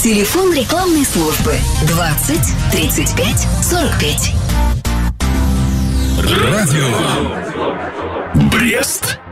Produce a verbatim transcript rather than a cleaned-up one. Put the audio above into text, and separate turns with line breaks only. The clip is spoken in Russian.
Телефон рекламной службы двадцать тридцать пять сорок пять.
Радио Брест.